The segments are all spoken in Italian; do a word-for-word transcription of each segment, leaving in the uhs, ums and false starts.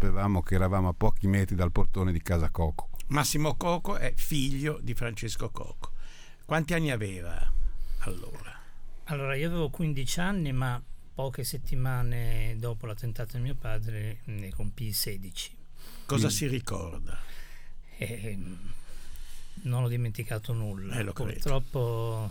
sapevamo che eravamo a pochi metri dal portone di casa Coco. Massimo Coco è figlio di Francesco Coco. Quanti anni aveva allora? Allora, io avevo quindici anni, ma poche settimane dopo l'attentato di mio padre ne compii sedici. Cosa Mm. si ricorda? E non ho dimenticato nulla. Eh, lo credo. Purtroppo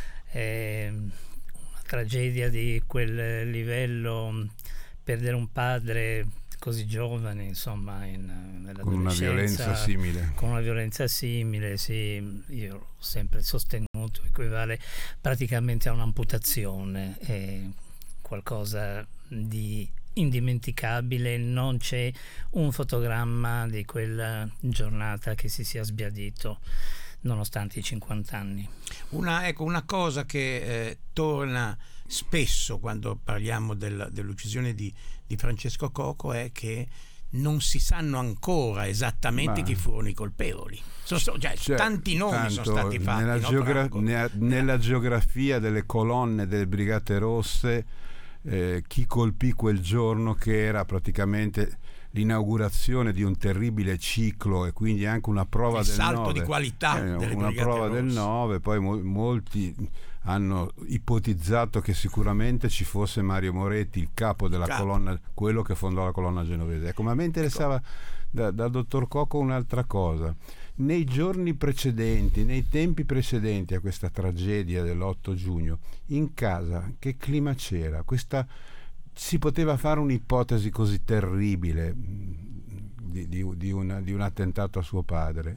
è una tragedia di quel livello, perdere un padre così giovane, insomma, in, nell'adolescenza, Con una violenza simile. con una violenza simile, sì, io l'ho sempre sostenuto, equivale praticamente a un'amputazione, è qualcosa di indimenticabile. Non c'è un fotogramma di quella giornata che si sia sbiadito nonostante i cinquanta anni. Una, ecco, una cosa che eh, torna spesso quando parliamo del, dell'uccisione di, di Francesco Coco è che non si sanno ancora esattamente Ma- chi furono i colpevoli. Sono, so- cioè, Cioè, tanti nomi tanto sono stati fatti. nella, no, geogra- Franco? ne- nella geografia delle colonne delle Brigate Rosse, eh, chi colpì quel giorno, che era praticamente l'inaugurazione di un terribile ciclo e quindi anche una prova Il del salto nove, di qualità eh, delle una Brigate prova del Rosse. nove. Poi mo- molti hanno ipotizzato che sicuramente ci fosse Mario Moretti, il capo della Capo. colonna, quello che fondò la colonna genovese. Ecco, ma mi interessava da, dal dottor Coco un'altra cosa. Nei giorni precedenti, nei tempi precedenti a questa tragedia dell'otto giugno, in casa che clima c'era? Questa, si poteva fare un'ipotesi così terribile mh, di, di, di, una, di un attentato a suo padre?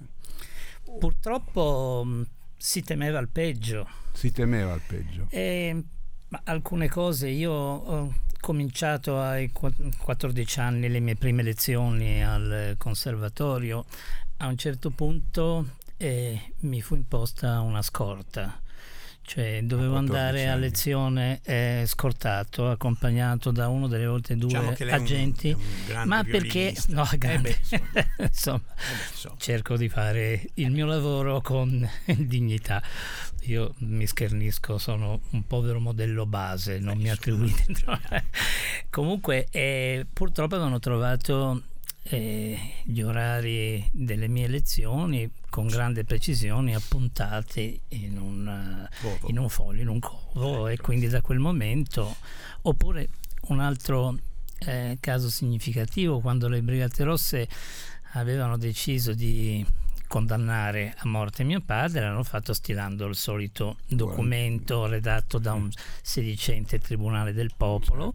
Purtroppo mh, si temeva il peggio. Si temeva il peggio. E, ma alcune cose, io ho cominciato ai quattordici anni le mie prime lezioni al conservatorio. A un certo punto eh, mi fu imposta una scorta, cioè dovevo andare a anni. lezione eh, scortato, accompagnato da uno delle volte due Diciamo che lei è un- agenti. è un grande Ma perché violinista. no, grande. Eh beh, insomma. Insomma, Eh beh, insomma. cerco di fare il mio lavoro con dignità. Io mi schernisco, sono un povero modello base, non mi attribuite. Comunque eh, purtroppo avevano trovato eh, gli orari delle mie lezioni con grande precisione appuntati in un, Covo. in un foglio, in un covo, e Ecco. quindi da quel momento. Oppure un altro eh, caso significativo, quando le Brigate Rosse avevano deciso di condannare a morte mio padre, l'hanno fatto stilando il solito documento redatto da un sedicente tribunale del popolo.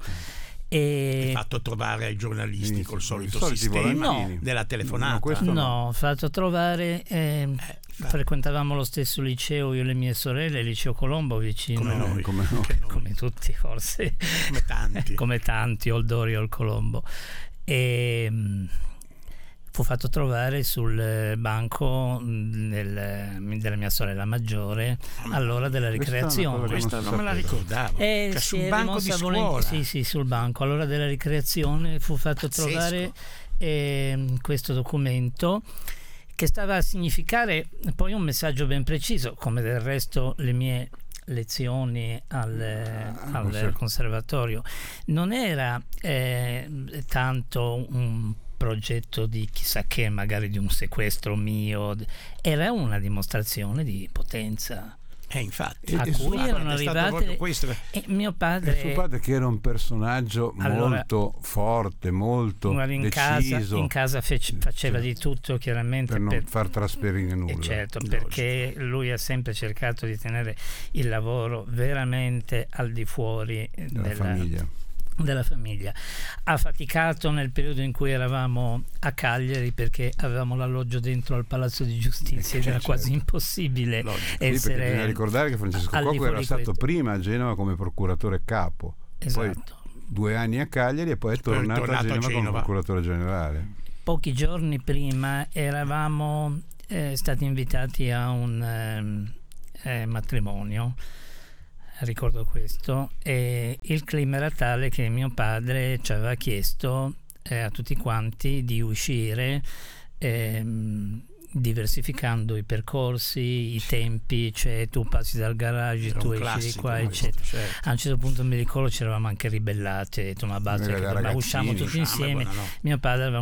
E Fatto trovare ai giornalisti Quindi, col solito i soliti sistema volantini. della telefonata. No, questo no, ho fatto trovare eh, Eh, fa- frequentavamo lo stesso liceo io e le mie sorelle, il liceo Colombo vicino, come noi, come noi. Anche noi. come tutti forse, Come tanti. come tanti, Oldori o il Colombo. E mh, fu fatto trovare sul banco mh, del- della mia sorella maggiore all'ora della Questa è una ricreazione. cosa che Questa non si non me la sapeva. ricordavo. Eh, Cioè, si sul è banco di rimossa scuola. volenti- sì, sì, sul banco. All'ora della ricreazione fu fatto Pazzesco. trovare ehm, questo documento, che stava a significare poi un messaggio ben preciso, come del resto le mie lezioni al, al conser- conservatorio. Non era eh, tanto un progetto di chissà che, magari di un sequestro mio, era una dimostrazione di potenza Eh, infatti. E- a e cui suo- erano è stato arrivate proprio questo. e mio E padre, suo padre, che era un personaggio Allora, molto forte, molto guarda, in casa, deciso, in casa fece- faceva Cioè, di tutto, chiaramente, per non per- far trasferire eh, nulla. certo, Logico. perché lui ha sempre cercato di tenere il lavoro veramente al di fuori eh, Della della famiglia. della famiglia. Ha faticato nel periodo in cui eravamo a Cagliari, perché avevamo l'alloggio dentro al Palazzo di Giustizia ed era certo. quasi impossibile Logico. Sì, perché essere bisogna ricordare che Francesco al di Coco fuori era di stato questo. prima a Genova come procuratore capo, poi Esatto. due anni a Cagliari e poi è Poi è tornato, tornato a a Genova come Genova. procuratore generale. Pochi giorni prima eravamo eh, stati invitati a un ehm, eh, matrimonio, ricordo questo, e il clima era tale che mio padre ci aveva chiesto eh, a tutti quanti di uscire ehm, diversificando i percorsi, i tempi, cioè tu passi dal garage, Era tu un esci di classico qua, questo, eccetera. certo. A un certo punto mi ricordo ci eravamo anche ribellati, ho detto ma basta, Noi che da ma ragazzini, usciamo tutti usciamo, insieme. buonanotte. Mio padre aveva